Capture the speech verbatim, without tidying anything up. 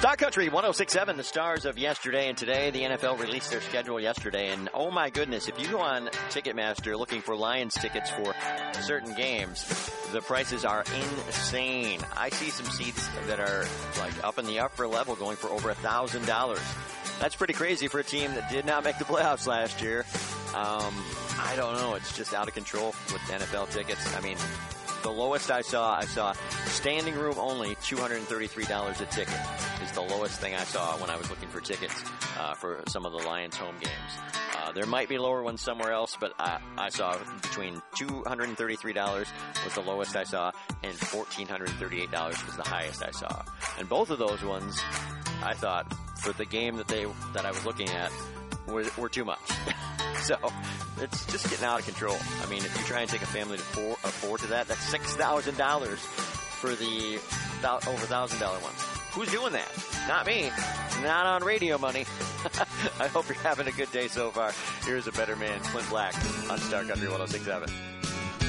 Star Country one oh six point seven, the stars of yesterday and today. The N F L released their schedule yesterday, and oh my goodness, if you go on Ticketmaster looking for Lions tickets for certain games, the prices are insane. I see some seats that are like up in the upper level going for over a thousand dollars. That's pretty crazy for a team that did not make the playoffs last year. Um, I don't know. It's just out of control with N F L tickets. I mean, the lowest I saw, I saw standing room only, two hundred thirty-three dollars a ticket is the lowest thing I saw when I was looking for tickets uh, for some of the Lions home games. Uh, there might be lower ones somewhere else, but I, I saw between two hundred thirty-three dollars was the lowest I saw, and one thousand four hundred thirty-eight dollars was the highest I saw. And both of those ones, I thought, for the game that they that I was looking at, were, were too much. So it's just getting out of control. I mean, if you try and take a family to four, afford to that, that's six thousand dollars for the over one thousand dollars ones. Who's doing that? Not me. Not on radio money. I hope you're having a good day so far. Here's a better man, Clint Black, on Star Country one oh six point seven.